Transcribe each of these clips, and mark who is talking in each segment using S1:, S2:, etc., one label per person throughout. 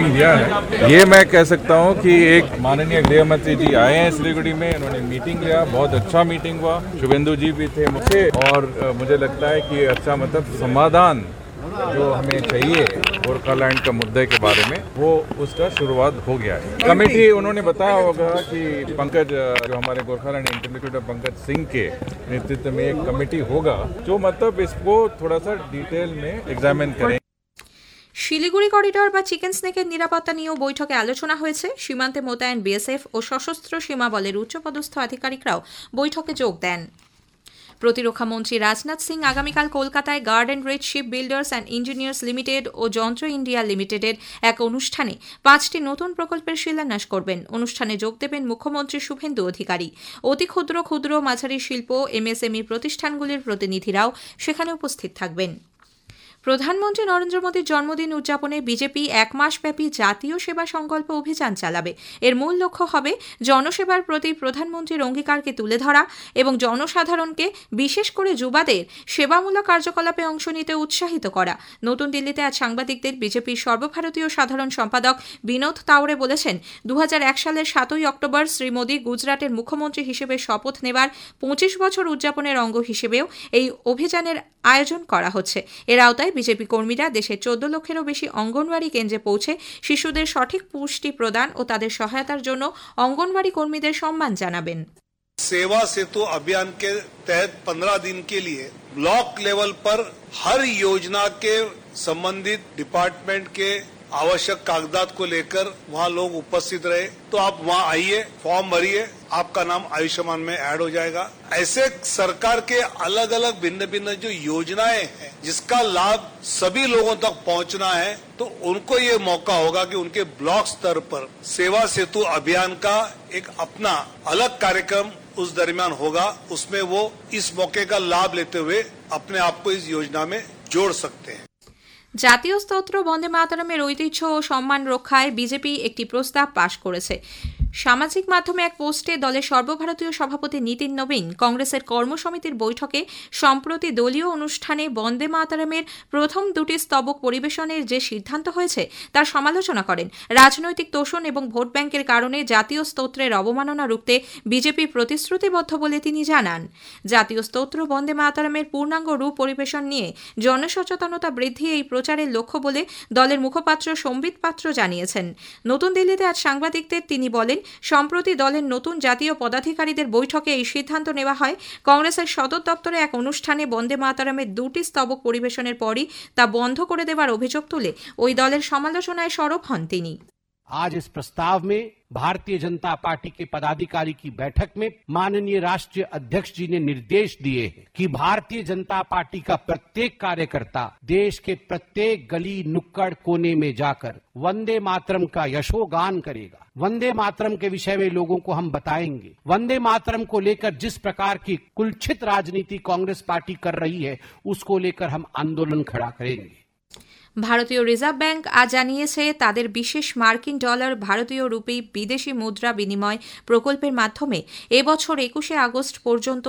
S1: Meeting दिया है। ये मैं कह सकता हूँ कि एक माननीय गृह मंत्री जी आए हैं सिलीगुड़ी में, उन्होंने मीटिंग लिया, बहुत अच्छा मीटिंग हुआ, शुभेंदु जी भी थे मुझसे, और मुझे लगता है कि अच्छा मतलब समाधान जो हमें चाहिए गोरखालैंड का मुद्दे के बारे में, वो उसका शुरुआत हो गया है। कमेटी उन्होंने बताया होगा कि पंकज जो हमारे गोरखालैंड इंटरलोक्यूटर पंकज सिंह के नेतृत्व में एक कमेटी होगा जो मतलब इसको थोड़ा सा डिटेल में एग्जामिन करें।
S2: শিলিগুড়ি করিডর বা চিকেন স্নেকের নিরাপত্তা নিয়েও বৈঠকে আলোচনা হয়েছে। সীমান্তে মোতায়েন বিএসএফ ও সশস্ত্র সীমা বলের উচ্চপদস্থ আধিকারিকরাও বৈঠকে যোগ দেন। প্রতিরক্ষা মন্ত্রী রাজনাথ সিং আগামীকাল কলকাতায় guard and reach ship builders and engineers limited ও যন্ত্র ইন্ডিয়া লিমিটেডের এক অনুষ্ঠানে 5টি নতুন প্রকল্পের শিলান্যাস করবেন। অনুষ্ঠানে যোগ দেবেন মুখ্যমন্ত্রী শুভেন্দু অধিকারী। অতি ক্ষুদ্র ক্ষুদ্র মাঝারি শিল্প এমএসএমই প্রতিষ্ঠানগুলির প্রতিনিধিরাও সেখানে উপস্থিত থাকবেন। প্রধানমন্ত্রী নরেন্দ্র মোদীর জন্মদিন উদযাপনে বিজেপি এক মাসব্যাপী জাতীয় সেবা সংকল্প অভিযান চালাবে। এর মূল লক্ষ্য হবে জনসেবার প্রতি প্রধানমন্ত্রীর অঙ্গীকারকে তুলে ধরা এবং জনসাধারণকে বিশেষ করে যুবাদের সেবামূলক কার্যকলাপে অংশ নিতে উৎসাহিত করা। নতুন দিল্লিতে আজ সাংবাদিকদের বিজেপির সর্বভারতীয় সাধারণ সম্পাদক বিনোদ তাওড়ে বলেছেন, 2001 সালের 7ই অক্টোবর শ্রী মোদী গুজরাটের মুখ্যমন্ত্রী হিসেবে শপথ নেবার 25 বছর উদযাপনের অঙ্গ হিসেবেও এই অভিযানের আয়োজন করা হচ্ছে। এর আওতায় বিজেপি কর্মীরা দেশের 14 লক্ষেরও বেশি অঙ্গনওয়াড়ি কেন্দ্রে পৌঁছে শিশুদের সঠিক পুষ্টি প্রদান ও তাদের সহায়তার জন্য অঙ্গনওয়াড়ি কর্মীদের সম্মান জানাবেন।
S3: सेवा सेतु अभियान के तहत 15 दिन के लिए ब्लॉक लेवल पर हर योजना के संबंधित डिपार्टमेंट के आवश्यक कागजात को लेकर वहाँ लोग उपस्थित रहे, तो आप वहाँ आइए, फॉर्म भरिए, आपका नाम आयुष्मान में ऐड हो जाएगा। ऐसे सरकार के अलग अलग भिन्न भिन्न जो योजनाएं हैं जिसका लाभ सभी लोगों तक पहुंचना है, तो उनको ये मौका होगा कि उनके ब्लॉक स्तर पर सेवा सेतु अभियान का एक अपना अलग कार्यक्रम उस दरमियान होगा। उसमें वो इस मौके का लाभ लेते हुए अपने आप को इस योजना में जोड़ सकते हैं।
S2: জাতীয় স্তোত্র বন্দে মাতরমের ঐতিহ্য ও সম্মান রক্ষায় বিজেপি একটি প্রস্তাব পাশ করেছে। সামাজিক মাধ্যমে এক পোস্টে দলের সর্বভারতীয় সভাপতি নীতিন নবীন কংগ্রেসের কর্মসমিতির বৈঠকে সম্প্রতি দলীয় অনুষ্ঠানে বন্দে মাতরমের প্রথম দুটি স্তবক পরিবেশনের যে সিদ্ধান্ত হয়েছে তার সমালোচনা করেন। রাজনৈতিক তোষণ এবং ভোট ব্যাংকের কারণে জাতীয় স্তোত্রের অবমাননা রুখতে বিজেপি প্রতিশ্রুতিবদ্ধ বলে তিনি জানান। জাতীয় স্তোত্র বন্দে মাতরমের পূর্ণাঙ্গ রূপ পরিবেশন নিয়ে জনসচেতনতা বৃদ্ধি এই প্রচারের লক্ষ্য বলে দলের মুখপাত্র সম্বিত পাত্র জানিয়েছেন। নতুন দিল্লিতে আজ সাংবাদিকদের তিনি বলেন, সম্প্রতি দলের নতুন জাতীয় পদাধিকারীদের বৈঠকে এই সিদ্ধান্ত নেওয়া হয়। কংগ্রেসের সদর দপ্তরে এক অনুষ্ঠানে বন্দে মাতরমের দুটি স্তবক পরিবেশনের পরই তা বন্ধ করে দেওয়ার অভিযোগ তুলে ওই দলের সমালোচনায় সরব হন তিনি।
S4: आज इस प्रस्ताव में भारतीय जनता पार्टी के पदाधिकारी की बैठक में माननीय राष्ट्रीय अध्यक्ष जी ने निर्देश दिए हैं कि भारतीय जनता पार्टी का प्रत्येक कार्यकर्ता देश के प्रत्येक गली नुक्कड़ कोने में जाकर वंदे मातरम का यशोगान करेगा। वंदे मातरम के विषय में लोगों को हम बताएंगे। वंदे मातरम को लेकर जिस प्रकार की कुलछित राजनीति कांग्रेस पार्टी कर रही है, उसको लेकर हम आंदोलन खड़ा करेंगे।
S2: ভারতীয় রিজার্ভ ব্যাংক আজ জানিয়েছে তাদের বিশেষ মার্কিন ডলার ভারতীয় রুপি বিদেশি মুদ্রা বিনিময় প্রকল্পের মাধ্যমে এবছর 21শে আগস্ট পর্যন্ত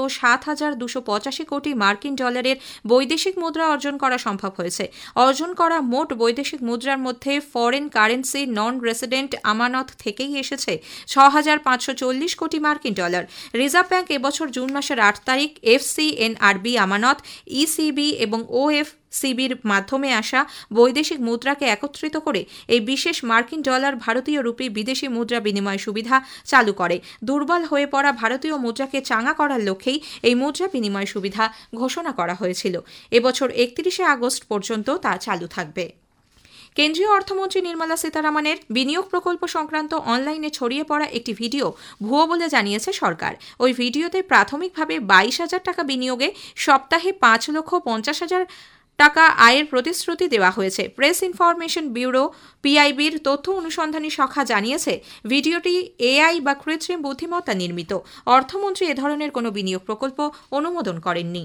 S2: 7,285 কোটি মার্কিন ডলারের বৈদেশিক মুদ্রা অর্জন করা সম্ভব হয়েছে। অর্জন করা মোট বৈদেশিক মুদ্রার মধ্যে ফরেন কারেন্সি নন রেসিডেন্ট আমানত থেকেই এসেছে 6,540 কোটি মার্কিন ডলার। রিজার্ভ ব্যাংক এবছর জুন মাসের 8 তারিখ এফসিএনআরবি আমানত, ইসিবি এবং সিবির মাধ্যমে আসা বৈদেশিক মুদ্রাকে একত্রিত করে এই বিশেষ মার্কিন ডলার ভারতীয় রুপি বিদেশি মুদ্রা বিনিময় সুবিধা চালু করে। দুর্বল হয়ে পড়া ভারতীয় মুদ্রাকে চাঙা করার লক্ষ্যেই এই মুদ্রা বিনিময় সুবিধা ঘোষণা করা হয়েছিল। এবছর 31শে আগস্ট পর্যন্ত তা চালু থাকবে। কেন্দ্রীয় অর্থমন্ত্রী নির্মলা সীতারামনের বিনিয়োগ প্রকল্প সংক্রান্ত অনলাইনে ছড়িয়ে পড়া একটি ভিডিও ভুয়ো বলে জানিয়েছে সরকার। ওই ভিডিওতে প্রাথমিকভাবে 22,000 টাকা বিনিয়োগে সপ্তাহে 5,50,000 টাকা আয়ের প্রতিশ্রুতি দেওয়া হয়েছে। প্রেস ইনফরমেশন ব্যুরো পিআইবির তথ্য অনুসন্ধানী শাখা জানিয়েছে, ভিডিওটি এআই বা কৃত্রিম বুদ্ধিমত্তা নির্মিত। অর্থমন্ত্রী এ ধরনের কোনো বিনিয়োগ প্রকল্প অনুমোদন করেননি।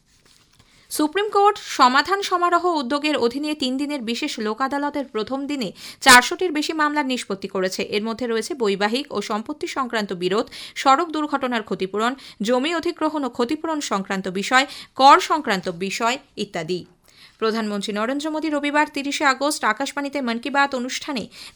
S2: সুপ্রিম কোর্ট সমাধান সমারোহ উদ্যোগের অধীনে 3 দিনের বিশেষ লোক আদালতের প্রথম দিনে 400টির বেশি মামলার নিষ্পত্তি করেছে। এর মধ্যে রয়েছে বৈবাহিক ও সম্পত্তি সংক্রান্ত বিরোধ, সড়ক দুর্ঘটনার ক্ষতিপূরণ, জমি অধিগ্রহণ ও ক্ষতিপূরণ সংক্রান্ত বিষয়, কর সংক্রান্ত বিষয় ইত্যাদি। প্রধানমন্ত্রী নরেন্দ্র মোদী রবিবার 30শে আগস্ট আকাশবাণীতে মন কি বাত অনুষ্ঠানে